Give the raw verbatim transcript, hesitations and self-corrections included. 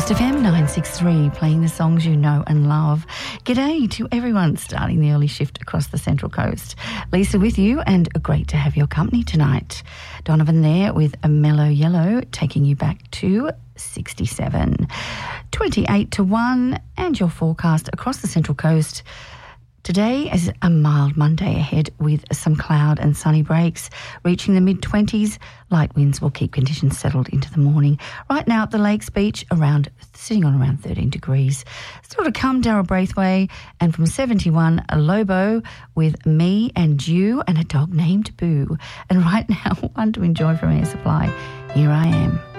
Coast F M nine sixty-three, playing the songs you know and love. G'day to everyone starting the early shift across the Central Coast. Lisa with you, and great to have your company tonight. Donovan there with a Mellow Yellow, taking you back to sixty-seven. twenty-eight to one, and your forecast across the Central Coast. Today is a mild Monday ahead with some cloud and sunny breaks, reaching the mid-twenties. Light winds will keep conditions settled into the morning. Right now at the Lakes Beach, around sitting on around thirteen degrees. Still to come, Darryl Braithwaite, and from seventy-one, a Lobo with Me and You and a dog named Boo. And right now, one to enjoy from Air Supply. Here I Am.